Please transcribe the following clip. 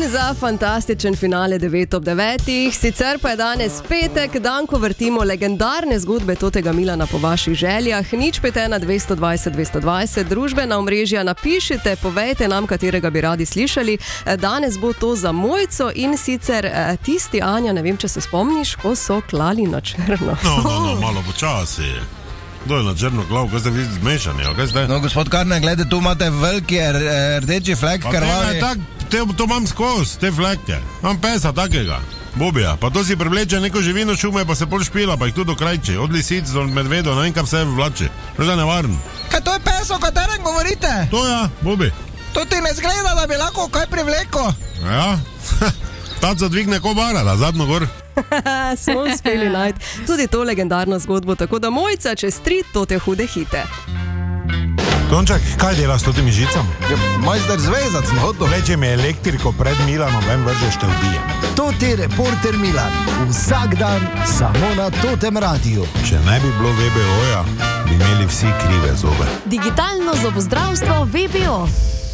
za fantastičen finale 9 ob 9. Sicer pa je danes petek, dan, ko vrtimo legendarne zgodbe Totega Milana po vaših željah. Nič 5 220 220, družbena omrežja, napišite, povejte nam, katerega bi radi slišali. Danes bo to za Mojco in sicer tisti, Anja, ne vem, če se spomniš, ko so klali na črno. No, malo počasi. Kdo je na črno glav, kaj ste vi zmešani, kaj zdaj? No, gospod Karne, gledajte, tu imate veliki rdeči flek, krvavi. To imam skozi, te fleke. Imam pesa takega, Bobija. Pa to si privleče neko živino šume, pa se pol špila, pa jih tudi dokrajči. Od lisic do medvedov, ne vem, kaj vse vlači. To je nevaren. Kaj to je pes, o katerem govorite? To ja, Bobi. To ti ne zgleda, da bi lahko kaj privleko. Ja, taco dvigne kobara, da zadnjo gor. Smo uspeli najti tudi to legendarno zgodbo, tako da Mojca čez 3 tote hude hite. Tonček, kaj dela s totimi žicami? Majster zvezac, no to. Leče mi elektriko pred Milanom, ven vržeš te ubije. Toti reporter Milan, vsak dan samo na Totem radiju. Če ne bi bilo VBO-ja, bi imeli vsi krive zobe. Digitalno zobozdravstvo VBO.